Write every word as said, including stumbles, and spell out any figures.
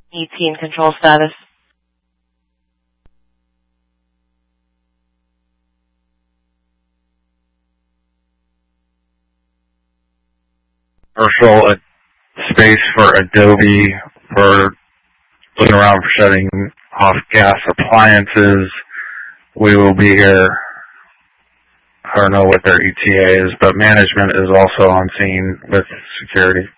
E T and control status. Commercial space for Adobe for looking around for shutting off gas appliances. We will be here. I don't know what their E T A is, but management is also on scene with security.